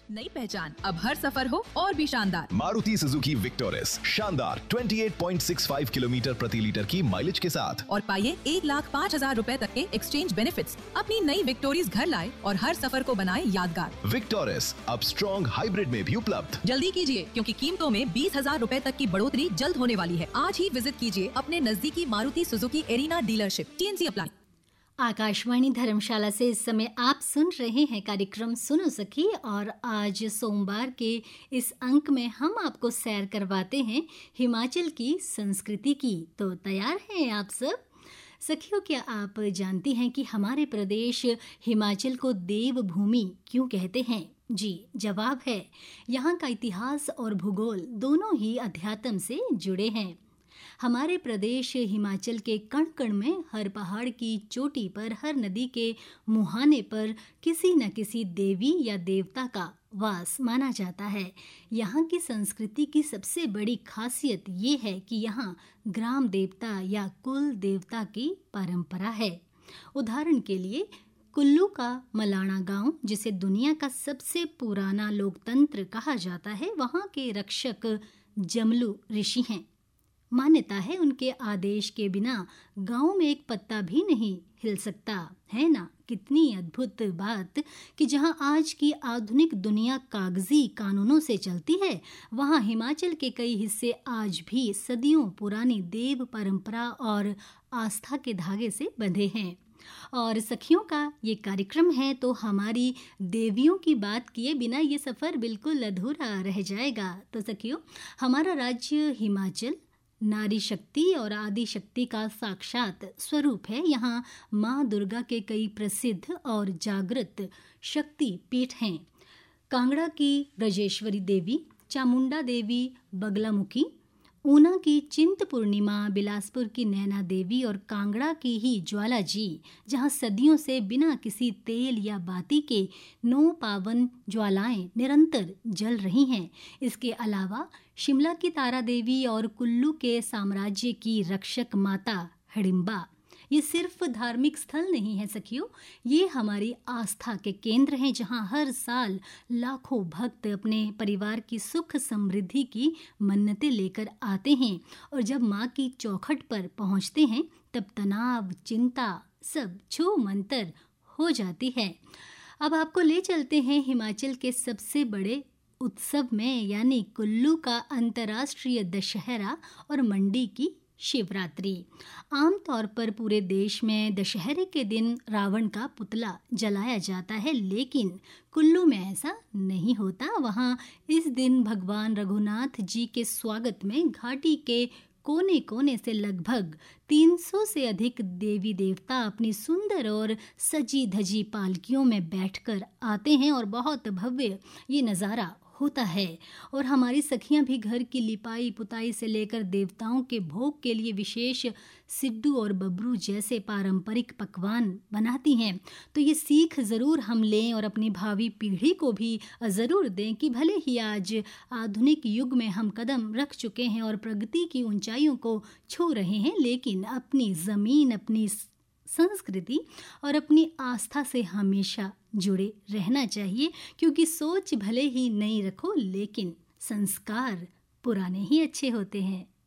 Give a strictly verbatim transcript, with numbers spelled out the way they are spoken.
नई पहचान, अब हर सफर हो और भी शानदार। मारुति सुजुकी विक्टोरिस, शानदार अट्ठाईस पॉइंट छह पाँच किलोमीटर प्रति लीटर की माइलेज के साथ और पाइए एक लाख पाँच हजार रूपए तक के एक्सचेंज बेनिफिट्स। अपनी नई विक्टोरिस घर लाए और हर सफर को बनाए यादगार। विक्टोरिस अब स्ट्रॉन्ग हाइब्रिड में भी उपलब्ध। जल्दी कीजिए, क्योंकि कीमतों में बीस हजार रूपए तक की बढ़ोतरी जल्द होने वाली है। आज ही विजिट कीजिए अपने नजदीकी Maruti Suzuki arena dealership. TNC apply. Akashvani धर्मशाला से इस समय आप सुन रहे हैं कार्यक्रम सुनो सखी, और आज सोमवार के इस अंक में हम आपको सैर करवाते हैं हिमाचल की संस्कृति की। तो तैयार हैं आप सब? सखियों, क्या आप जानती हैं कि हमारे प्रदेश हिमाचल को देवभूमि क्यों कहते हैं? जी, जवाब है यहाँ का इतिहास और भूगोल दोनों ही अध्यात्म से जुड़े हैं। हमारे प्रदेश हिमाचल के कण कण में, हर पहाड़ की चोटी पर, हर नदी के मुहाने पर किसी न किसी देवी या देवता का वास माना जाता है। यहाँ की संस्कृति की सबसे बड़ी खासियत ये है कि यहाँ ग्राम देवता या कुल देवता की परंपरा है। उदाहरण के लिए कुल्लू का मलाणा गांव, जिसे दुनिया का सबसे पुराना लोकतंत्र कहा जाता है, वहाँ के रक्षक जमलू ऋषि हैं। मान्यता है उनके आदेश के बिना गांव में एक पत्ता भी नहीं हिल सकता। है ना कितनी अद्भुत बात कि जहां आज की आधुनिक दुनिया कागजी कानूनों से चलती है, वहां हिमाचल के कई हिस्से आज भी सदियों पुरानी देव परंपरा और आस्था के धागे से बंधे हैं। और सखियों का ये कार्यक्रम है, तो हमारी देवियों की बात किए बिना ये सफ़र बिल्कुल अधूरा रह जाएगा। तो सखियों, हमारा राज्य हिमाचल नारी शक्ति और आदि शक्ति का साक्षात स्वरूप है। यहाँ माँ दुर्गा के कई प्रसिद्ध और जागृत शक्ति पीठ हैं। कांगड़ा की ब्रजेश्वरी देवी, चामुंडा देवी बगलामुखी, ऊना की चिंतपूर्णिमा, बिलासपुर की नैना देवी और कांगड़ा की ही ज्वाला जी, जहाँ सदियों से बिना किसी तेल या बाती के नौ पावन ज्वालाएं निरंतर जल रही हैं। इसके अलावा शिमला की तारा देवी और कुल्लू के साम्राज्य की रक्षक माता हिडिंबा। ये सिर्फ धार्मिक स्थल नहीं है सखियों, ये हमारी आस्था के केंद्र हैं, जहाँ हर साल लाखों भक्त अपने परिवार की सुख समृद्धि की मन्नतें लेकर आते हैं। और जब माँ की चौखट पर पहुँचते हैं, तब तनाव, चिंता सब छू मंतर हो जाती है। अब आपको ले चलते हैं हिमाचल के सबसे बड़े उत्सव में, यानी कुल्लू का अंतर्राष्ट्रीय दशहरा और मंडी की शिवरात्रि। आमतौर पर पूरे देश में दशहरे के दिन रावण का पुतला जलाया जाता है, लेकिन कुल्लू में ऐसा नहीं होता। वहाँ इस दिन भगवान रघुनाथ जी के स्वागत में घाटी के कोने कोने से लगभग तीन सौ से अधिक देवी देवता अपनी सुंदर और सजी धजी पालकियों में बैठकर आते हैं, और बहुत भव्य ये नज़ारा होता है। और हमारी सखियां भी घर की लिपाई पुताई से लेकर देवताओं के भोग के लिए विशेष सिड्डू और बबरू जैसे पारंपरिक पकवान बनाती हैं। तो ये सीख ज़रूर हम लें और अपनी भावी पीढ़ी को भी ज़रूर दें कि भले ही आज आधुनिक युग में हम कदम रख चुके हैं और प्रगति की ऊंचाइयों को छू रहे हैं, लेकिन अपनी ज़मीन, अपनी संस्कृति और अपनी आस्था से हमेशा जुड़े रहना चाहिए, क्योंकि सोच भले ही नई रखो, लेकिन संस्कार पुराने ही अच्छे होते हैं।